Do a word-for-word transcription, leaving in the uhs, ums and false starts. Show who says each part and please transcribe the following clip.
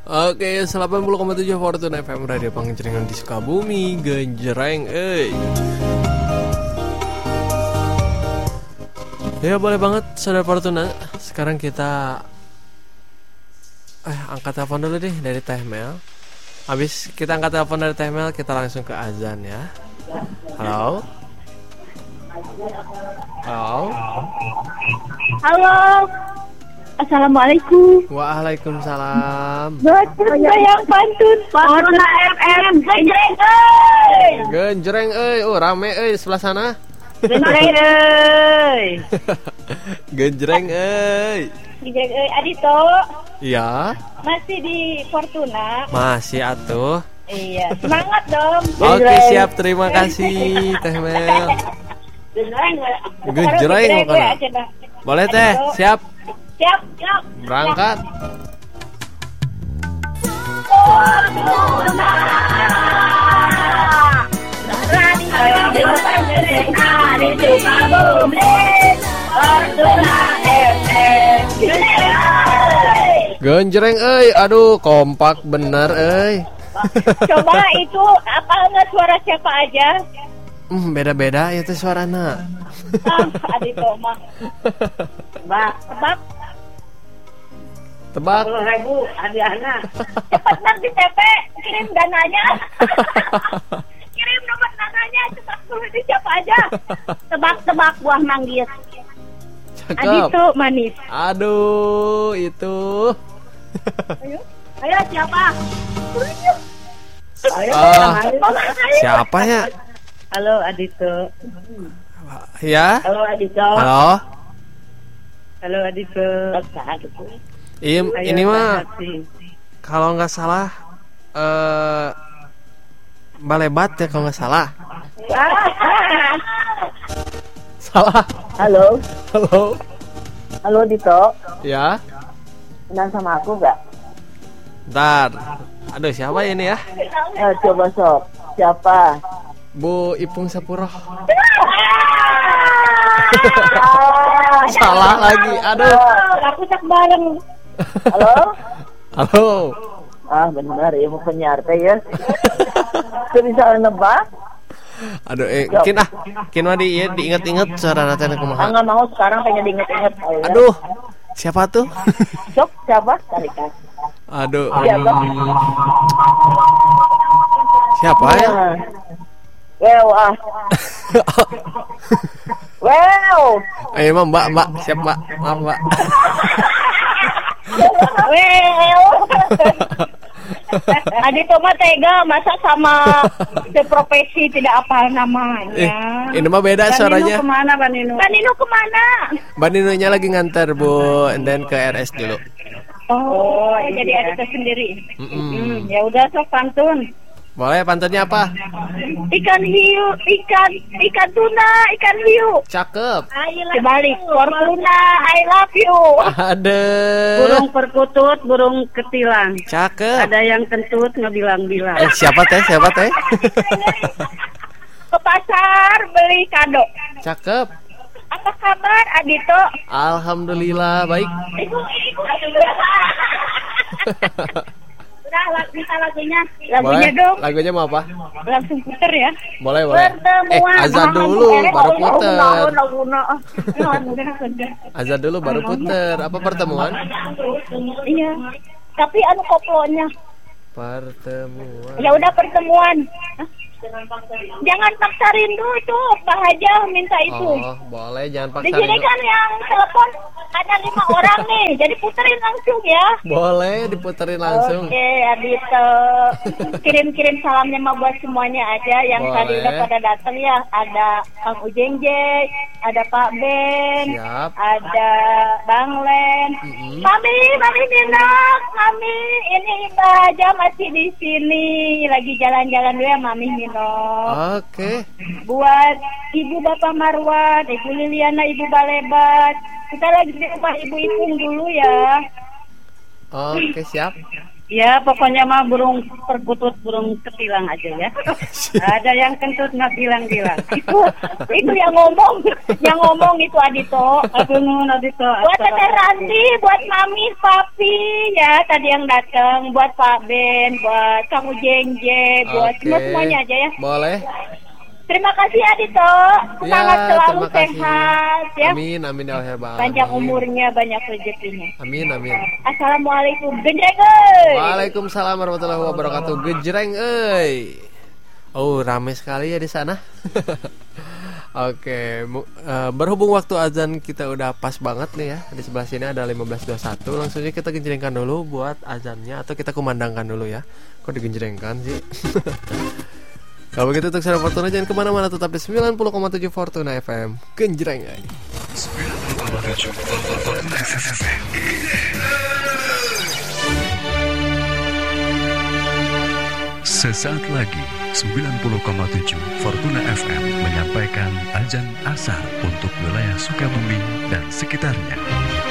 Speaker 1: Oke, delapan puluh koma tujuh Fortune F M Radio Pangencerengan di Sukabumi, genjreng euy. Ya boleh banget Saudara Fortuna. Sekarang kita eh angkat telepon dulu deh dari Teh Mel. Habis kita angkat telepon dari Teh Mel, kita langsung ke azan ya. Halo. Halo.
Speaker 2: Halo. Assalamualaikum.
Speaker 1: Waalaikumsalam.
Speaker 2: Baca yang pantun Fortuna F M. Genjreng euy.
Speaker 1: Genjreng euy. Oh rame euy sebelah sana.
Speaker 2: Genjreng euy.
Speaker 1: Genjreng euy.
Speaker 2: Genjreng euy Adito.
Speaker 1: Iya.
Speaker 2: Masih di Fortuna.
Speaker 1: Masih atuh.
Speaker 2: Iya, semangat dong.
Speaker 1: Oke, siap. Terima kasih Teh Mel.
Speaker 2: Genjreng.
Speaker 1: Genjreng pokoknya. Boleh Teh, siap.
Speaker 2: Siap, siap.
Speaker 1: Berangkat.
Speaker 2: Fortuna. Radio Pangencerengan di Sukabumi. Fortuna F M.
Speaker 1: Genjreng euy, aduh kompak bener euy.
Speaker 2: Coba itu apa enggak suara siapa aja?
Speaker 1: Hmm, beda-beda ya teh suarana.
Speaker 2: Ah, Adito mah. Bak, bak.
Speaker 1: Tebak.
Speaker 2: sepuluh ribu hadiahnya. Cepat nanti T P kirim dananya. Kirim nomor dananya cepat suruh di siapa aja. Tebak-tebak buah manggis.
Speaker 1: Cakep.
Speaker 2: Adito manis.
Speaker 1: Aduh, itu.
Speaker 2: Ayo, ayo siapa? Ayo,
Speaker 1: Ah,
Speaker 2: ayo.
Speaker 1: siapa ya?
Speaker 2: Halo Adito.
Speaker 1: Ya?
Speaker 2: Halo Adito.
Speaker 1: Halo?
Speaker 2: Halo Adito.
Speaker 1: Iya,
Speaker 2: Ayo,
Speaker 1: ini mah
Speaker 2: hati.
Speaker 1: kalau nggak salah eh Balebat ya kalau nggak salah. Salah.
Speaker 2: Halo,
Speaker 1: Halo.
Speaker 2: halo Dito.
Speaker 1: Ya.
Speaker 2: Kenal sama aku gak?
Speaker 1: Ntar. Aduh, siapa ini ya?
Speaker 2: Eh, coba sob. Siapa?
Speaker 1: Bu Ipung Sapuroh.
Speaker 2: Ah,
Speaker 1: Salah lagi. Aduh.
Speaker 2: aku tak bareng. Halo?
Speaker 1: Halo.
Speaker 2: Ah, benar ya, mau penyiar teh ya. Itu bisa nebak?
Speaker 1: Aduh, eh, kin ah, kin mah di, ya, diinget-inget suara nanti
Speaker 2: Ah,
Speaker 1: kumaha.
Speaker 2: nggak mau sekarang pengen diinget-inget.
Speaker 1: Aduh, siapa tuh?
Speaker 2: Sok, siapa? Tarikan.
Speaker 1: Aduh,
Speaker 2: Siapa?
Speaker 1: um, siapa ya?
Speaker 2: Well, ah. Well.
Speaker 1: Ayo mah mbak, mbak, siap mbak, maaf mbak.
Speaker 2: Well. Adito mah tega masa sama seprofesi tidak apa namanya.
Speaker 1: Eh, ini mah beda suaranya.
Speaker 2: Baninu kemana Baninu? Baninu kemana?
Speaker 1: Mbak Ninunya lagi nganter bu, and then ke R S dulu.
Speaker 2: Oh, jadi Adito sendiri.
Speaker 1: Mm-mm.
Speaker 2: Hmm, ya udah sok pantun.
Speaker 1: Boleh pantunnya apa?
Speaker 2: Ikan hiu, ikan ikan tuna, ikan hiu.
Speaker 1: Cakep.
Speaker 2: Kebalik, Fortuna, I love you.
Speaker 1: Ada.
Speaker 2: Burung perkutut, burung ketilang.
Speaker 1: Cakep.
Speaker 2: Ada yang kentut ngebilang-bilang.
Speaker 1: Eh, siapa teh? Siapa teh?
Speaker 2: Ke pasar beli kado.
Speaker 1: Cakep.
Speaker 2: Apa kabar Adito?
Speaker 1: Alhamdulillah baik.
Speaker 2: Iku, iku, udah lag- minta lagunya. Lagunya
Speaker 1: Boleh?
Speaker 2: dong.
Speaker 1: Lagunya mau apa?
Speaker 2: Langsung puter ya.
Speaker 1: Boleh boleh. Eh azan dulu baru puter. Azan dulu baru puter. Apa pertemuan?
Speaker 2: Iya. Tapi anu koplonya.
Speaker 1: Pertemuan.
Speaker 2: Ya udah pertemuan. Hah? Jangan paksa rindu tuh, Pak Haja minta itu.
Speaker 1: Oh boleh, jangan
Speaker 2: Di
Speaker 1: paksa
Speaker 2: sini
Speaker 1: rindu.
Speaker 2: kan yang telepon ada lima orang nih, jadi puterin langsung ya.
Speaker 1: Boleh diputerin langsung.
Speaker 2: Oke, Adito. Kirim-kirim salamnya mah buat semuanya aja yang
Speaker 1: Boleh.
Speaker 2: tadi udah pada datang ya. Ada Kang Ujengjek, ada Pak Ben,
Speaker 1: Siap.
Speaker 2: ada Bang Len.
Speaker 1: Mm-mm.
Speaker 2: Mami, Mami Minok, Mami, ini Mbak Haja masih di sini, lagi jalan-jalan dulu ya Mami Minok.
Speaker 1: Oke.
Speaker 2: Buat Ibu Bapak Marwan, Ibu Liliana, Ibu Balebat. Kita lagi di rumah Ibu Ipung dulu ya.
Speaker 1: Oke siap.
Speaker 2: Ya, pokoknya mah burung perkutut, burung ketilang aja ya. Ada yang kentut nggak bilang-bilang. Itu itu yang ngomong, yang ngomong itu Adito. Aduh, nun Adito. Buat Teteh Ranti, buat Mami, Papi, ya tadi yang datang, buat Pak Ben, buat Kamu Jengje, buat
Speaker 1: Oke.
Speaker 2: semua semuanya aja ya.
Speaker 1: Boleh.
Speaker 2: Terima kasih Adito, semangat
Speaker 1: Ya,
Speaker 2: selalu
Speaker 1: terima kasih.
Speaker 2: sehat ya.
Speaker 1: Amin, amin ya Allah ya Bang.
Speaker 2: Panjang umurnya, banyak rezekinya.
Speaker 1: Amin, amin.
Speaker 2: Assalamualaikum, genjreng euy.
Speaker 1: Waalaikumsalam warahmatullahi wabarakatuh. Gejreng euy. Oh, ramai sekali ya di sana. Oke, mu- eh, berhubung waktu azan kita udah pas banget nih ya. Di sebelah sini ada lima belas dua puluh satu. Langsung aja kita genjrengkan dulu buat azannya atau kita kumandangkan dulu ya. Kok digenjrengkan sih? Kalau begitu untuk Suara Fortuna jangan kemana-mana, tetap di sembilan puluh koma tujuh Fortuna F M. Genjreng aja.
Speaker 3: sembilan puluh koma tujuh Fortuna F M. Sesaat lagi sembilan puluh koma tujuh Fortuna F M menyampaikan azan asar untuk wilayah Sukabumi dan sekitarnya.